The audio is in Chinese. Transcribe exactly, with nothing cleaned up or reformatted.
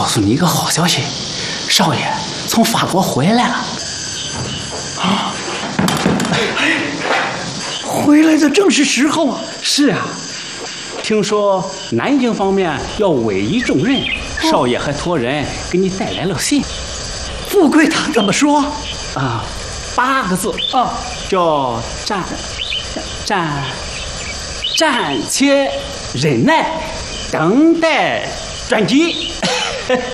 诉你一个好消息，少爷从法国回来了。 啊！回来的正是时候啊！ 是啊，听说南京方面要委以重任，哦、少爷还托人给你带来了信。 富贵他怎么说？ 啊，八个字啊，叫暂暂暂且忍耐，等待转机。